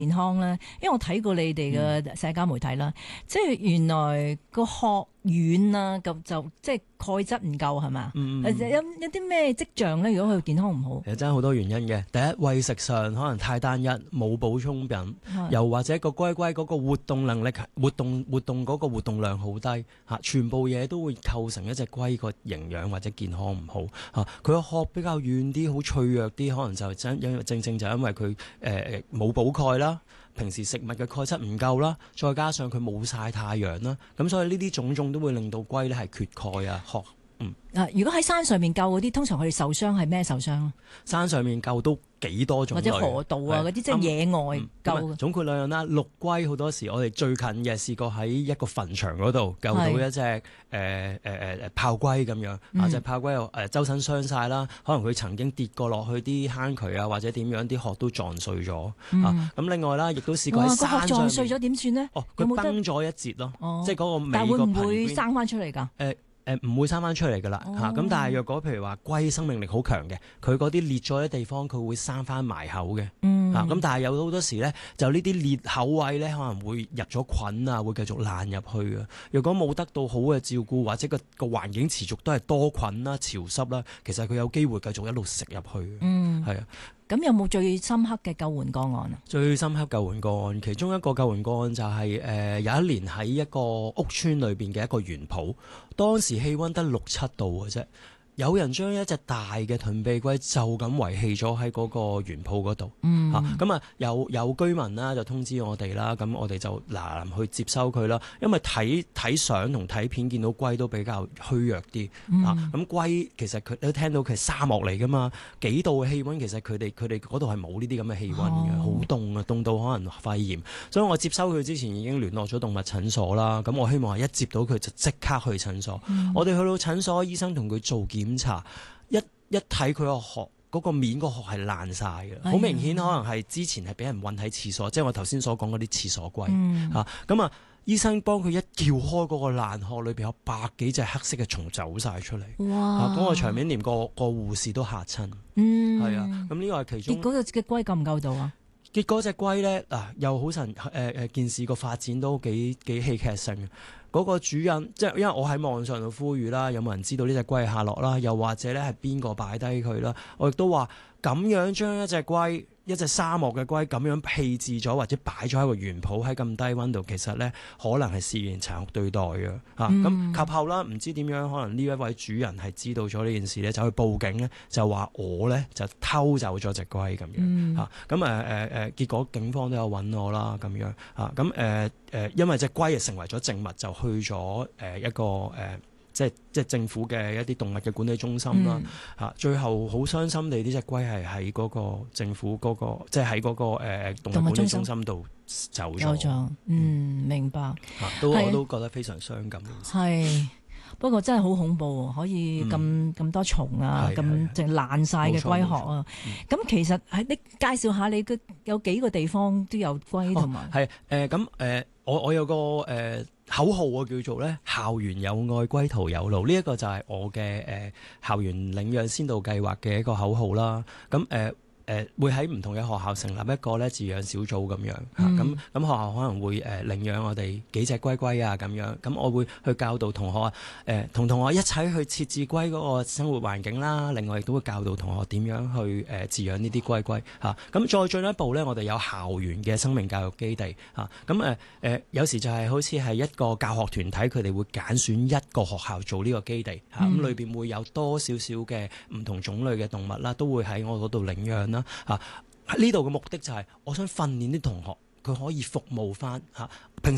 健康咧，因為我睇過你哋嘅社交媒體啦，即係原來個殼軟啊，就即係鈣質唔夠係嘛？有啲咩跡象咧？如果佢健康唔好， 其實真係好多原因嘅。第一，餵食上可能太單一，冇補充品，又或者個龜龜嗰個活動能力、活動嗰個活動量好低嚇，全部嘢都會構成一隻龜個營養或者健康唔好嚇。佢個殼比較軟啲，好脆弱啲，可能就正就因為佢冇補鈣啦。平時食物嘅鈣質唔夠啦，再加上佢冇曬太陽啦，咁所以呢啲種種都會令到龜咧係缺鈣啊， 如果喺山上面救嗰啲，通常佢哋受傷係咩受傷啊？ 山上面救都幾多種類， 或者河道啊嗰啲，即係野外救嘅。 總括兩樣啦，陸龜好多時我哋最近嘅試過喺一個墳場嗰度救到一隻炮龜咁樣，隻炮龜又周身傷晒啦，可能佢曾經跌過落去啲坑渠啊，或者點樣啲殼都撞碎咗。咁另外啦，亦都試過喺山上面撞碎咗點算呢？ 佢崩咗一截咯，即係嗰個尾個但會唔會生翻出嚟㗎？ 唔會生翻出嚟㗎啦嚇，咁但係若果譬如話龜生命力好強嘅，佢嗰啲裂咗嘅地方佢會生翻埋口嘅，咁但係有好多時咧，就呢啲裂口位咧可能會入咗菌啊，會繼續爛入去啊。若果冇得到好嘅照顧，或者個環境持續都係多菌啦、潮濕啦，其實佢有機會繼續一路食入去。係啊。 咁有冇最深刻嘅救援個案啊？ 最深刻救援個案，其中一個救援個案就係有一年喺一個屋村裏邊嘅一個園圃，當時氣溫得6-7度嘅啫。有人將一隻大嘅盾臂龜就咁遺棄咗喺嗰個園圃嗰度，咁有居民啦就通知我哋啦，咁我哋就嗱去接收佢啦。因為睇相同睇片見到龜都比較虛弱啲，咁龜其實佢都聽到佢係沙漠嚟噶嘛，幾度嘅氣溫其實佢哋嗰度係冇呢啲咁嘅氣溫嘅，好凍啊，凍到可能肺炎。所以我接收佢之前已經聯絡咗動物診所啦，咁我希望係一接到佢就即刻去診所。我哋去到診所，醫生同佢做檢查，一睇佢個殼嗰個面個殼係爛晒嘅，好明顯可能係之前係俾人韞喺廁所，即係我頭先所講嗰啲廁所龜咁醫生幫佢一撬開嗰個爛殼，裏邊有100幾隻黑色嘅蟲走晒出嚟，嗰個場面連個護士都嚇親。係啊，咁呢個係其中。結果隻龜救唔救到啊？結果隻龜咧又好神件事個發展都幾戲劇性嘅。嗰個主人即係因為我喺網上度呼籲啦，有冇人知道呢隻龜嘅下落啦？又或者咧係邊個擺低佢啦？我亦都話咁樣將一隻沙漠嘅龜咁樣棄置咗，或者擺咗喺個園圃喺咁低溫度，其實咧可能係事緣殘酷對待嘅咁及後啦，唔知點樣，可能呢一位主人係知道咗呢件事咧，就去報警咧，就話我咧就偷走咗隻龜咁樣結果警方都有揾我啦咁樣因為隻龜成為咗證物，就去咗一個即係政府嘅一啲動物嘅管理中心啦最後好傷心地，呢隻龜係喺嗰個政府嗰個即係喺嗰個動物管理中心度走咗。 明白。 我都覺得非常傷感。 係，不過真係好恐怖，可以咁多蟲啊，咁淨爛晒嘅龜殼啊。咁其實你介紹下你有幾個地方都有龜同埋我有個口號叫做咧校園有愛龜途有路，呢一個就係我嘅校園領養先導計劃嘅一個口號啦。咁會喺唔同嘅學校成立一個咧飼養小組咁樣咁學校可能會領養我哋幾隻龜龜啊咁樣，咁我會去教導同學同同學一齊去設置龜嗰個生活環境啦。另外亦都會教導同學點樣去飼養呢啲龜龜咁再進一步咧，我哋有校園嘅生命教育基地有時就係好似係一個教學團體，佢哋會揀選一個學校做呢個基地咁裏邊會有多少少嘅唔同種類嘅動物啦，都會喺我嗰度領養啦。呢度嘅目的就係我想訓練啲同學，佢可以服務翻平